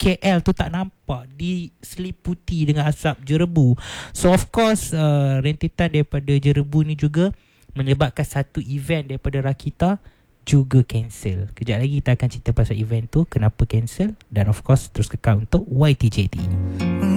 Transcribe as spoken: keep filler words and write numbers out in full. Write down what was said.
K L tu tak nampak, diseliputi dengan asap jerebu. So of course uh, rentetan daripada jerebu ni juga menyebabkan satu event daripada Rakita juga cancel. Kejap lagi kita akan cerita pasal event tu, kenapa cancel, dan of course terus kekal untuk Y T J T.